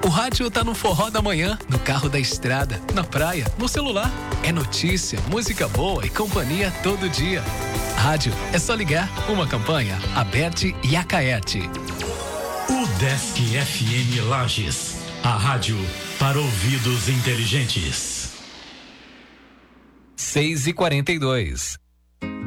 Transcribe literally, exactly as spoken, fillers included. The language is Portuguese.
O rádio tá no forró da manhã, no carro da estrada, na praia, no celular. É notícia, música boa e companhia todo dia. Rádio é só ligar. Uma campanha Aberte e Acaerte. O Desk F M Lages, a rádio para ouvidos inteligentes. seis e quarenta e dois.